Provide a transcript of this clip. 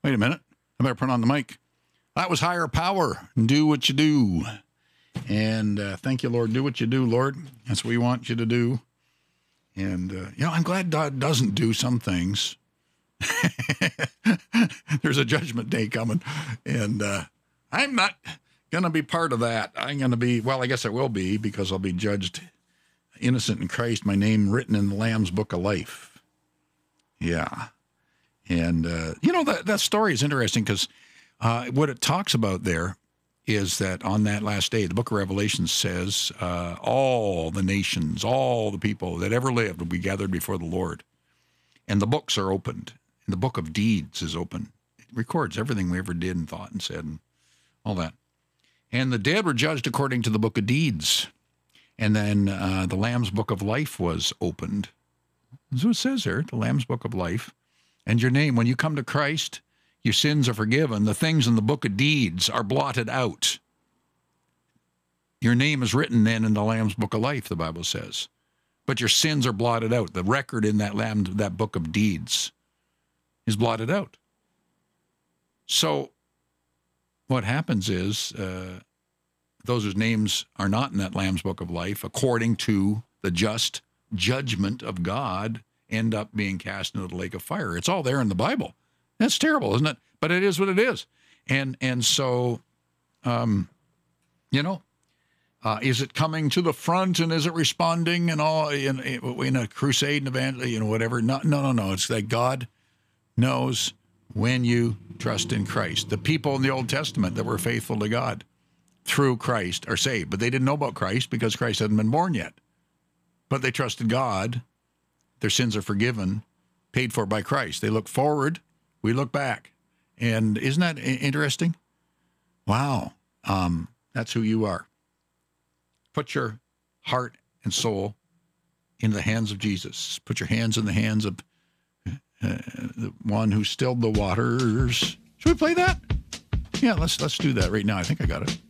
Wait a minute. I better put on the mic. That was Higher Power. Do what you do. And thank you, Lord. Do what you do, Lord. That's what we want you to do. And, I'm glad God doesn't do some things. There's a judgment day coming. And I'm not going to be part of that. I'm going to be, well, I guess I will be, because I'll be judged innocent in Christ, my name written in the Lamb's Book of Life. Yeah. And, that story is interesting because what it talks about there is that on that last day, the book of Revelation says all the nations, all the people that ever lived will be gathered before the Lord. And the books are opened. And the book of deeds is open. It records everything we ever did and thought and said and all that. And the dead were judged according to the book of deeds. And then the Lamb's Book of Life was opened. That's what it says there, the Lamb's Book of Life. And your name, when you come to Christ, your sins are forgiven. The things in the book of deeds are blotted out. Your name is written then in the Lamb's Book of Life, the Bible says. But your sins are blotted out. The record in that book of deeds is blotted out. So what happens is those whose names are not in that Lamb's Book of Life, according to the just judgment of God, end up being cast into the lake of fire. It's all there in the Bible. That's terrible, isn't it? But it is what it is. And so, is it coming to the front and is it responding and all in a crusade and evangelism, whatever? No. It's that God knows when you trust in Christ. The people in the Old Testament that were faithful to God through Christ are saved, but they didn't know about Christ because Christ hadn't been born yet. But they trusted God. Their sins are forgiven, paid for by Christ. They look forward. We look back. And isn't that interesting? Wow. That's who you are. Put your heart and soul in the hands of Jesus. Put your hands in the hands of the one who stilled the waters. Should we play that? Yeah, let's do that right now. I think I got it.